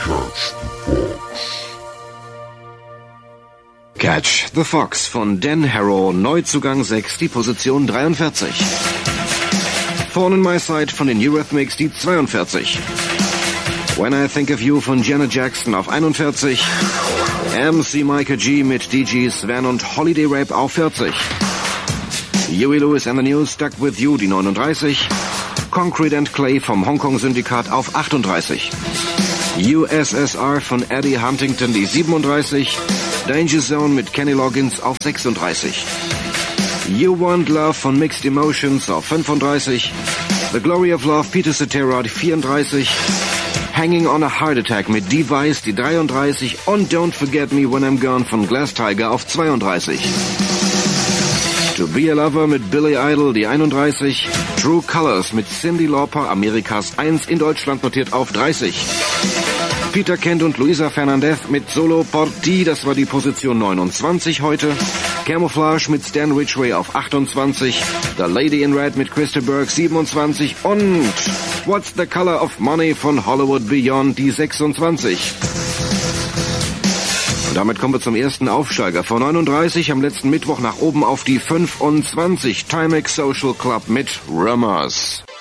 Catch the Fox von Dan Harrow, Neuzugang 6, die Position 43. Thorn in My Side von den Eurythmics, die 42. When I Think of You von Janet Jackson auf 41. MC Micah G mit DG Sven und Holiday Rap auf 40. Huey Lewis and the News, Stuck With You, die 39. Concrete and Clay vom Hongkong-Syndikat auf 38. USSR von Eddie Huntington, die 37. Danger Zone mit Kenny Loggins auf 36. You Want Love von Mixed Emotions auf 35. The Glory of Love, Peter Cetera, die 34. Hanging on a Heart Attack mit Device, die 33. Und Don't Forget Me When I'm Gone von Glass Tiger auf 32. To Be a Lover mit Billy Idol, die 31. True Colors mit Cyndi Lauper, Amerikas 1, in Deutschland notiert auf 30. Peter Kent und Luisa Fernandez mit Solo Por Ti, das war die Position 29 heute. Camouflage mit Stan Ridgway auf 28. The Lady in Red mit Krista Burke 27. Und What's the Color of Money von Hollywood Beyond, die 26. Und damit kommen wir zum ersten Aufsteiger. Von 39 am letzten Mittwoch nach oben auf die 25. Timex Social Club mit Rummers.